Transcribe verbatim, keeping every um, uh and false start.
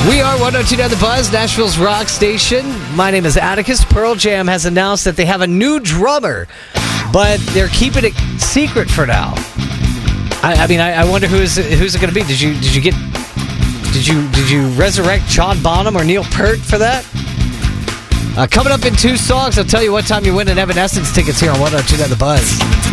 We are one oh two point nine The Buzz, Nashville's rock station. My name is Atticus. Pearl Jam has announced that they have a new drummer, but they're keeping it secret for now. I, I mean, I, I wonder who's who's it going to be. Did you did you get did you did you resurrect John Bonham or Neil Peart for that? Uh, coming up in two songs, I'll tell you what time you're winning Evanescence tickets here on one oh two point nine The Buzz.